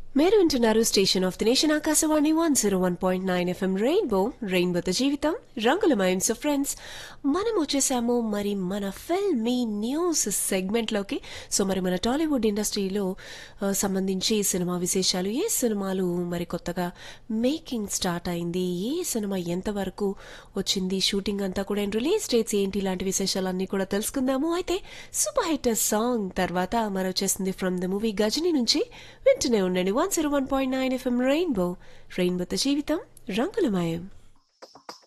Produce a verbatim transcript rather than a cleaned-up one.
మీరు వింటున్నారు station of the nation Akashvani one zero one point nine FM rainbow రెయిన్బోతో జీవితం రంగులమయం. సో ఫ్రెండ్స్, మనం వచ్చేసాము మరి మన ఫిల్మీ న్యూస్ సెగ్మెంట్లోకి. సో మరి మన టాలీవుడ్ ఇండస్ట్రీలో ఆ, సంబంధించి సినిమా విశేషాలు, ఏ సినిమాలు మరి కొత్తగా మేకింగ్ స్టార్ట్ అయింది, ఏ సినిమా ఎంతవరకు వచ్చింది, షూటింగ్ అంతా కూడా, రిలీజ్ డేట్స్ ఏంటి, ఇలాంటి విశేషాలన్నీ కూడా తెలుసుకుందాము. అయితే సూపర్ హిట్ సాంగ్ తర్వాత మరి వచ్చేసింది ఫ్రమ్ ద మూవీ గజనీ నుంచి. వింటూనే ఉండండి one zero one point nine FM rainbow రెయిన్బోతో జీవితం రంగులమయం.